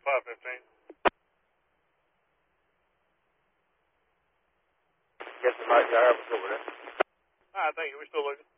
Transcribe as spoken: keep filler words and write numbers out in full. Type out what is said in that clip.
five fifteen. Yes, sir, Mike, I have over there. All right, thank you. We're still looking.